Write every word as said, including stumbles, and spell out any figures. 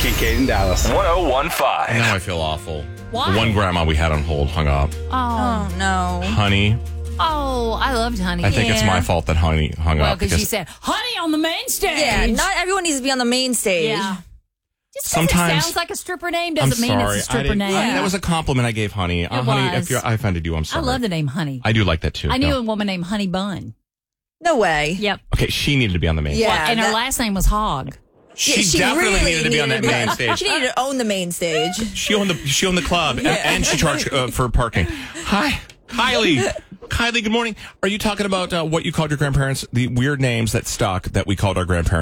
Kincaid in Dallas. one oh one five. Now I feel awful. Why? The one grandma we had on hold hung up. Oh, Oh, no. Honey, oh, I loved Honey. I think it's Yeah. my fault that Honey hung well, up. because she said, Honey on the main stage. Yeah, not everyone needs to be on the main stage. Yeah. Just 'cause Sometimes- it sounds like a stripper name I'm doesn't mean sorry. it's a I stripper didn't- name. I- that was a compliment I gave Honey. Uh, It honey, was. if you're, I offended you, I'm I sorry. love the name Honey. I do like that too. I knew No. a woman named Honey Bun. No way. Yep. Okay, she needed to be on the main Yeah. stage. And her that- last name was Hog. She, Yeah, definitely really needed to be on that main stage. She needed to own the main stage. She owned the she owned the club, and, and she charged uh, for parking. Hi, Kylie. Kylie, good morning. Are you talking about uh, what you called your grandparents? The weird names that stuck that we called our grandparents.